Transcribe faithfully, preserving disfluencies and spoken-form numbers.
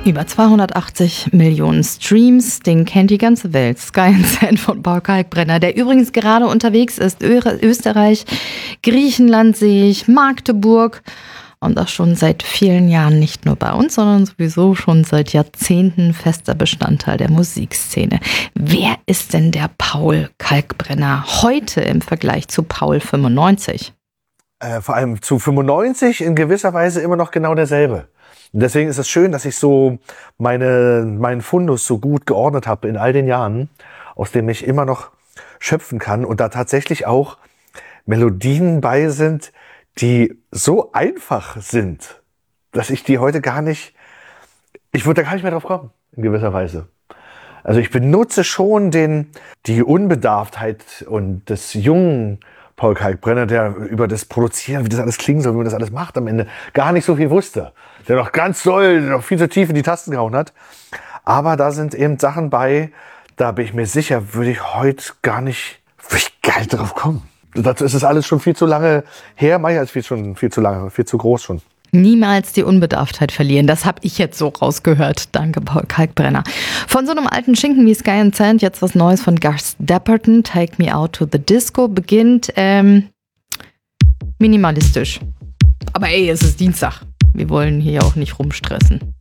Über zweihundertachtzig Millionen Streams, den kennt die ganze Welt. Sky and Sand von Paul Kalkbrenner, der übrigens gerade unterwegs ist. Ö- Österreich, Griechenland sehe ich, Magdeburg. Und das schon seit vielen Jahren nicht nur bei uns, sondern sowieso schon seit Jahrzehnten fester Bestandteil der Musikszene. Wer ist denn der Paul Kalkbrenner heute im Vergleich zu Paul fünfundneunzig? Äh, vor allem zu fünfundneunzig in gewisser Weise immer noch genau derselbe. Und deswegen ist es schön, dass ich so meine, meinen Fundus so gut geordnet habe in all den Jahren, aus dem ich immer noch schöpfen kann und da tatsächlich auch Melodien bei sind, die so einfach sind, dass ich die heute gar nicht, ich würde da gar nicht mehr drauf kommen, in gewisser Weise. Also ich benutze schon den, die Unbedarftheit und des jungen Paul Kalkbrenner, der über das Produzieren, wie das alles klingen soll, wie man das alles macht, am Ende gar nicht so viel wusste. Der noch ganz doll, noch viel zu tief in die Tasten gehauen hat. Aber da sind eben Sachen bei, da bin ich mir sicher, würde ich heute gar nicht, würde ich gar nicht drauf kommen. Dazu ist es alles schon viel zu lange her, manchmal ist es schon viel zu lange, viel zu groß schon. Niemals die Unbedarftheit verlieren, das habe ich jetzt so rausgehört. Danke, Paul Kalkbrenner. Von so einem alten Schinken wie Sky and Sand jetzt was Neues von Gus Dapperton, Take Me Out to the Disco, beginnt ähm, minimalistisch. Aber ey, es ist Dienstag. Wir wollen hier auch nicht rumstressen.